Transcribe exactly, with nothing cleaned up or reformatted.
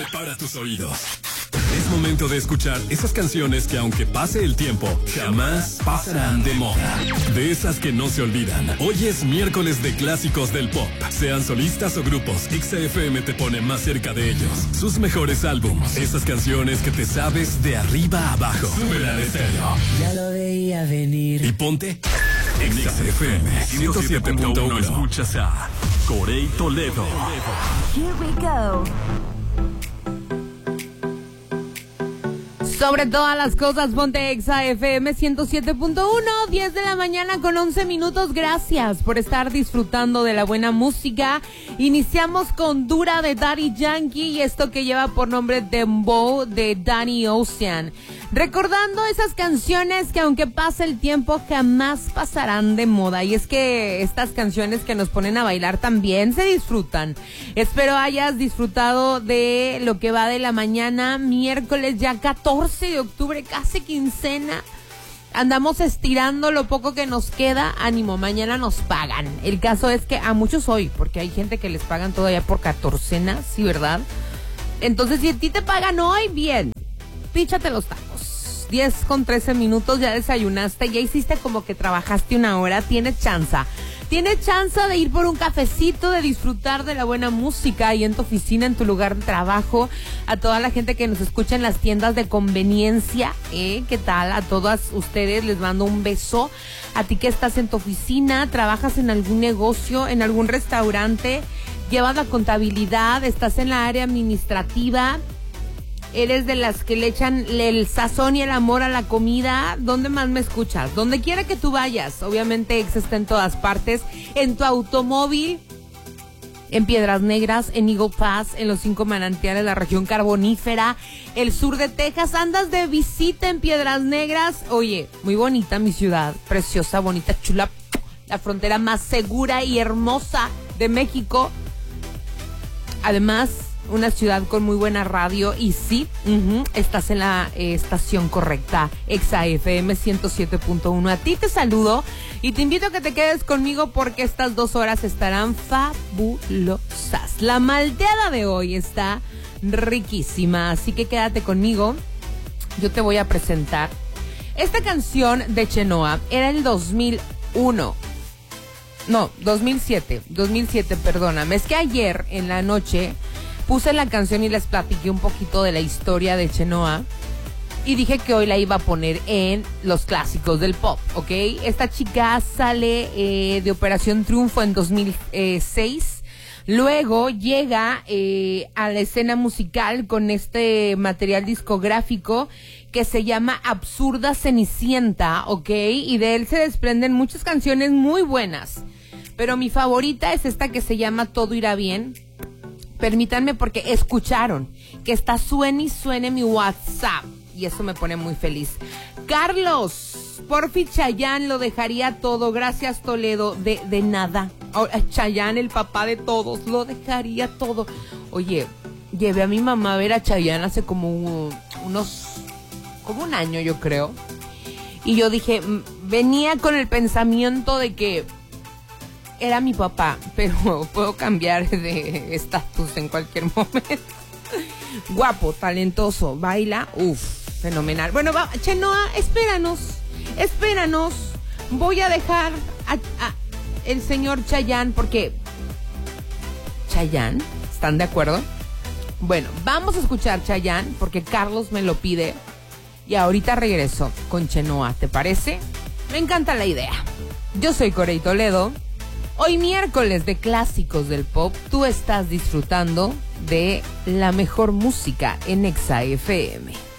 Prepara tus oídos. Es momento de escuchar esas canciones que aunque pase el tiempo, jamás pasarán de moda. De esas que no se olvidan. Hoy es miércoles de clásicos del pop. Sean solistas o grupos, X F M te pone más cerca de ellos. Sus mejores álbumes, esas canciones que te sabes de arriba a abajo. Súbela al estéreo. Ya lo veía venir. Y ponte X F M ciento siete punto uno. Escuchas a Corey Toledo. Here we go. Sobre todas las cosas, ponte Exa F M ciento siete punto uno, diez de la mañana con once minutos. Gracias por estar disfrutando de la buena música. Iniciamos con Dura de Daddy Yankee y esto que lleva por nombre Dembow de Danny Ocean. Recordando esas canciones que aunque pase el tiempo jamás pasarán de moda. Y es que estas canciones que nos ponen a bailar también se disfrutan. Espero hayas disfrutado de lo que va de la mañana, miércoles ya catorce de octubre, casi quincena. Andamos estirando lo poco que nos queda. Ánimo, mañana nos pagan. El caso es que a muchos hoy, porque hay gente que les pagan todavía por catorcenas, ¿sí, verdad? Entonces, si a ti te pagan hoy, bien, píchate los tacos. diez con trece minutos, ya desayunaste, ya hiciste como que trabajaste una hora, tienes chance. Tienes chance de ir por un cafecito, de disfrutar de la buena música ahí en tu oficina, en tu lugar de trabajo. A toda la gente que nos escucha en las tiendas de conveniencia, ¿eh? ¿Qué tal? A todas ustedes les mando un beso. A ti que estás en tu oficina, trabajas en algún negocio, en algún restaurante, llevas la contabilidad, estás en la área administrativa. Eres de las que le echan el sazón y el amor a la comida. ¿Dónde más me escuchas? Donde quiera que tú vayas. Obviamente Exa está en todas partes. En tu automóvil, en Piedras Negras, en Eagle Pass, en los cinco manantiales, la región carbonífera, el sur de Texas. Andas de visita en Piedras Negras. Oye, muy bonita mi ciudad. Preciosa, bonita, chula. La frontera más segura y hermosa de México. Además, una ciudad con muy buena radio y sí, uh-huh, estás en la eh, estación correcta, Exa F M ciento siete punto uno. A ti te saludo y te invito a que te quedes conmigo porque estas dos horas estarán fabulosas. La malteada de hoy está riquísima, así que quédate conmigo. Yo te voy a presentar. Esta canción de Chenoa era el dos mil uno. No, dos mil siete, dos mil siete, perdóname. Es que ayer en la noche puse la canción y les platiqué un poquito de la historia de Chenoa y dije que hoy la iba a poner en los clásicos del pop, ¿ok? Esta chica sale eh, de Operación Triunfo en dos mil seis, luego llega eh, a la escena musical con este material discográfico que se llama Absurda Cenicienta, ¿ok? Y de él se desprenden muchas canciones muy buenas, pero mi favorita es esta que se llama Todo Irá Bien. Permítanme porque escucharon que está suene y suene mi WhatsApp y eso me pone muy feliz. Carlos, porfi Chayanne lo dejaría todo. Gracias Toledo, de, de nada. Oh, Chayanne, el papá de todos, lo dejaría todo. Oye, llevé a mi mamá a ver a Chayanne hace como unos, como un año yo creo. Y yo dije, venía con el pensamiento de que era mi papá, pero puedo cambiar de estatus en cualquier momento. Guapo, talentoso, baila, uff, fenomenal. Bueno, va, Chenoa, espéranos, espéranos. Voy a dejar a, a el señor Chayanne porque... ¿Chayanne? ¿Están de acuerdo? Bueno, vamos a escuchar Chayanne porque Carlos me lo pide. Y ahorita regreso con Chenoa, ¿te parece? Me encanta la idea. Yo soy Corey Toledo. Hoy miércoles de clásicos del pop, tú estás disfrutando de la mejor música en Exa F M.